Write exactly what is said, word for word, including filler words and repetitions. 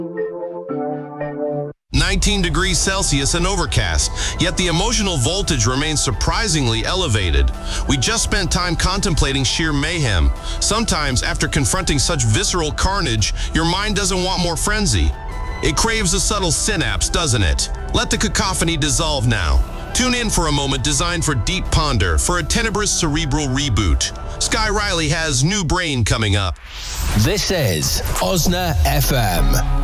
nineteen degrees Celsius and overcast, yet the emotional voltage remains surprisingly elevated. We just spent time contemplating sheer mayhem. Sometimes, after confronting such visceral carnage, your mind doesn't want more frenzy. It craves a subtle synapse, doesn't it? Let the cacophony dissolve now. Tune in for a moment designed for deep ponder, for a tenebrous cerebral reboot. Sky Riley has New Brain coming up. This is Osna F M.